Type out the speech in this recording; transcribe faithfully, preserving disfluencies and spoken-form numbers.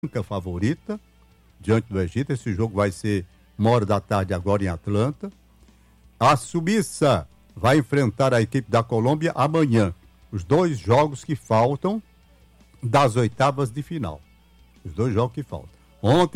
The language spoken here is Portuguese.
favorita diante do Egito. Esse jogo vai ser uma hora da tarde agora em Atlanta. A Suíça vai enfrentar a equipe da Colômbia amanhã. Os dois jogos que faltam das oitavas de final. Os dois jogos que faltam. Ontem